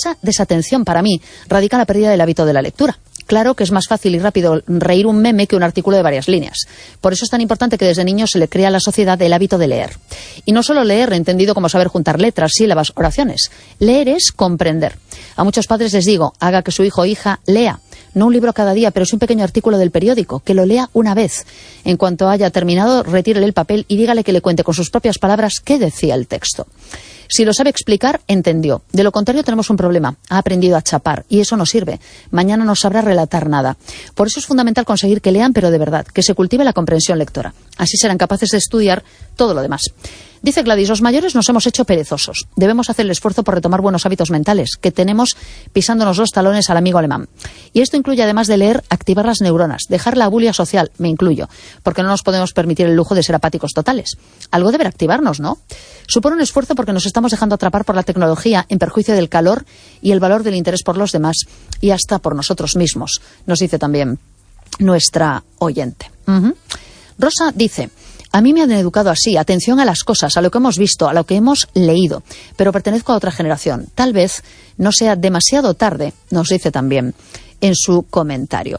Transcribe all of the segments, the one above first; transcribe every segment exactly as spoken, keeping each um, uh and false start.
esa desatención, para mí, radica en la pérdida del hábito de la lectura. Claro que es más fácil y rápido reír un meme que un artículo de varias líneas. Por eso es tan importante que desde niños se le crea a la sociedad el hábito de leer. Y no solo leer, entendido como saber juntar letras, sílabas, oraciones. Leer es comprender. A muchos padres les digo, haga que su hijo o hija lea. No un libro cada día, pero sí un pequeño artículo del periódico, que lo lea una vez. En cuanto haya terminado, retírele el papel y dígale que le cuente con sus propias palabras qué decía el texto. Si lo sabe explicar, entendió. De lo contrario, tenemos un problema. Ha aprendido a chapar y eso no sirve. Mañana no sabrá relatar nada. Por eso es fundamental conseguir que lean, pero de verdad, que se cultive la comprensión lectora. Así serán capaces de estudiar todo lo demás. Dice Gladys, los mayores nos hemos hecho perezosos. Debemos hacer el esfuerzo por retomar buenos hábitos mentales, que tenemos pisándonos los talones al amigo alemán. Y esto incluye, además de leer, activar las neuronas, dejar la bulia social, me incluyo, porque no nos podemos permitir el lujo de ser apáticos totales. Algo deberá activarnos, ¿no? Supone un esfuerzo porque nos estamos dejando atrapar por la tecnología en perjuicio del calor y el valor del interés por los demás y hasta por nosotros mismos, nos dice también nuestra oyente. Uh-huh. Rosa dice, a mí me han educado así, atención a las cosas, a lo que hemos visto, a lo que hemos leído, pero pertenezco a otra generación. Tal vez no sea demasiado tarde, nos dice también en su comentario.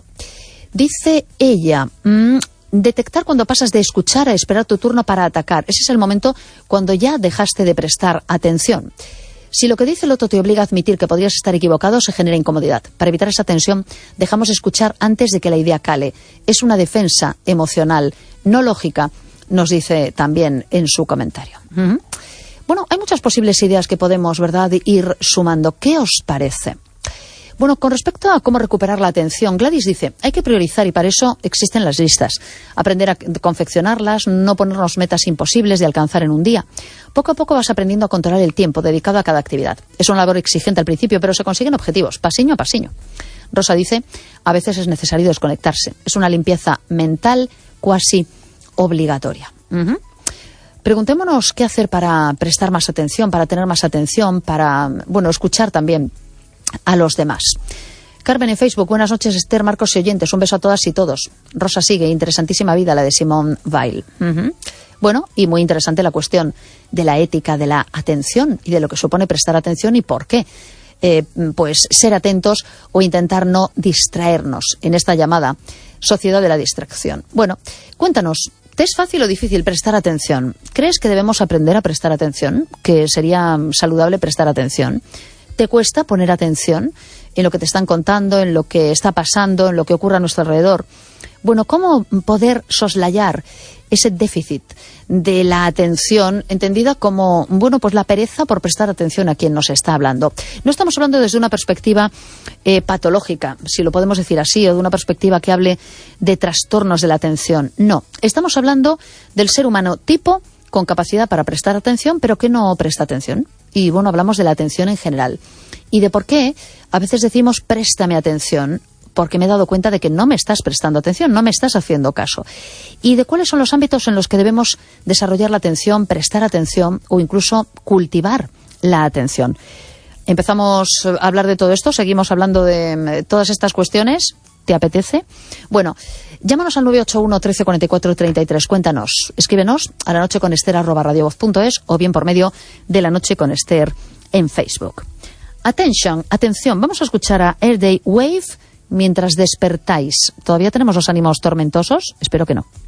Dice ella, mmm, detectar cuando pasas de escuchar a esperar tu turno para atacar. Ese es el momento cuando ya dejaste de prestar atención. Si lo que dice el otro te obliga a admitir que podrías estar equivocado, se genera incomodidad. Para evitar esa tensión, dejamos de escuchar antes de que la idea cale. Es una defensa emocional, no lógica, nos dice también en su comentario. Uh-huh. Bueno, hay muchas posibles ideas que podemos, ¿verdad?, ir sumando. ¿Qué os parece? Bueno, con respecto a cómo recuperar la atención, Gladys dice, hay que priorizar y para eso existen las listas. Aprender a confeccionarlas, no ponernos metas imposibles de alcanzar en un día. Poco a poco vas aprendiendo a controlar el tiempo dedicado a cada actividad. Es una labor exigente al principio, pero se consiguen objetivos, pasiño a pasiño. Rosa dice, a veces es necesario desconectarse. Es una limpieza mental cuasi obligatoria. Uh-huh. Preguntémonos qué hacer para prestar más atención, para tener más atención, para, bueno, escuchar también a los demás. Carmen en Facebook, buenas noches Esther, Marcos y oyentes, un beso a todas y todos. Rosa sigue, interesantísima vida la de Simone Weil. Uh-huh. Bueno, y muy interesante la cuestión de la ética de la atención y de lo que supone prestar atención y por qué. Eh, pues ser atentos o intentar no distraernos en esta llamada sociedad de la distracción. Bueno, cuéntanos, ¿te es fácil o difícil prestar atención? ¿Crees que debemos aprender a prestar atención? ¿Que sería saludable prestar atención? ¿Te cuesta poner atención en lo que te están contando, en lo que está pasando, en lo que ocurre a nuestro alrededor? Bueno, ¿cómo poder soslayar ese déficit de la atención, entendida como, bueno, pues la pereza por prestar atención a quien nos está hablando? No estamos hablando desde una perspectiva eh, patológica, si lo podemos decir así, o de una perspectiva que hable de trastornos de la atención. No, estamos hablando del ser humano tipo con capacidad para prestar atención, pero que no presta atención. Y bueno, hablamos de la atención en general. Y de por qué a veces decimos préstame atención, porque me he dado cuenta de que no me estás prestando atención, no me estás haciendo caso. Y de cuáles son los ámbitos en los que debemos desarrollar la atención, prestar atención o incluso cultivar la atención. Empezamos a hablar de todo esto, seguimos hablando de todas estas cuestiones. ¿Te apetece? Bueno, llámanos al nueve ocho uno, trece, cuarenta y cuatro, treinta y tres. Cuéntanos, escríbenos a la noche con Esther arroba radiovoz punto es o bien por medio de La Noche con Esther en Facebook. Attention, atención, vamos a escuchar a Air Day Wave mientras despertáis. ¿Todavía tenemos los ánimos tormentosos? Espero que no.